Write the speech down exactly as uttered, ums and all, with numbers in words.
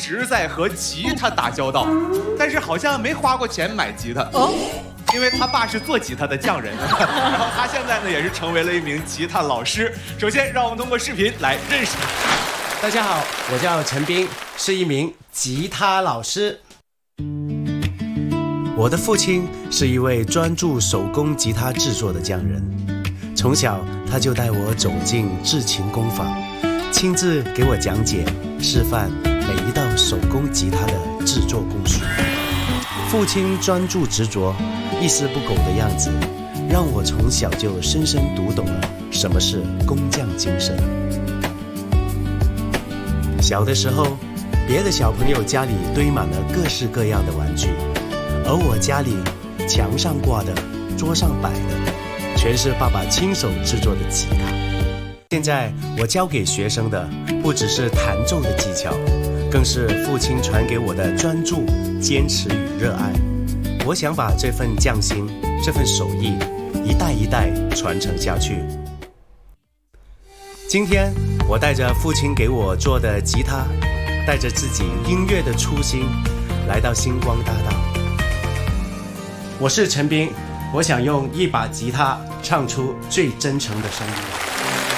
直在和吉他打交道，但是好像没花过钱买吉他哦，因为他爸是做吉他的匠人，然后他现在呢也是成为了一名吉他老师。首先，让我们通过视频来认识他。 大家好，我叫陈斌，是一名吉他老师。我的父亲是一位专注手工吉他制作的匠人，从小他就带我走进制琴工坊，亲自给我讲解、示范每一道手工吉他的制作工序。父亲专注执着、一丝不苟的样子，让我从小就深深读懂了什么是工匠精神。小的时候，别的小朋友家里堆满了各式各样的玩具，而我家里墙上挂的、桌上摆的，全是爸爸亲手制作的吉他。现在我教给学生的不只是弹奏的技巧，更是父亲传给我的专注、坚持与热爱。我想把这份匠心、这份手艺一代一代传承下去。今天我带着父亲给我做的吉他，带着自己音乐的初心，来到星光大道。我是陈斌，我想用一把吉他唱出最真诚的声音。